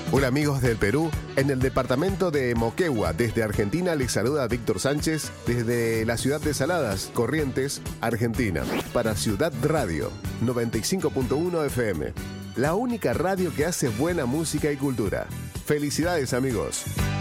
Hola amigos del Perú, en el departamento de Moquegua, desde Argentina les saluda Víctor Sánchez desde la ciudad de Saladas, Corrientes, Argentina, para Ciudad Radio 95.1 FM, la única radio que hace buena música y cultura. Felicidades amigos.